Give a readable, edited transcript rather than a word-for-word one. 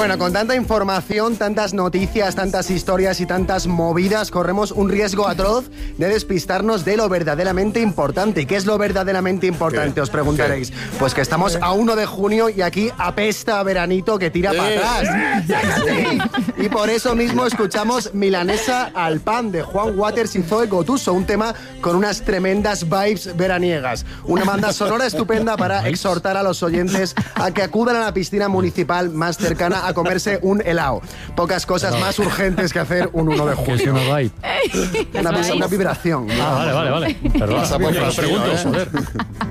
Bueno, con tanta información, tantas noticias, tantas historias y tantas movidas, corremos un riesgo atroz de despistarnos de lo verdaderamente importante. ¿Y qué es lo verdaderamente importante? Os preguntaréis. Pues que estamos a 1 de junio y aquí apesta a veranito que tira para atrás. Y por eso mismo escuchamos Milanesa al pan de Juan Waters y Zoe Gotuso, un tema con unas tremendas vibes veraniegas. Una banda sonora estupenda para exhortar a los oyentes a que acudan a la piscina municipal más cercana a comerse un helado. Pocas cosas más urgentes que hacer un 1 de junio. Una vibración. Vale. Perdón, pregunto, joder.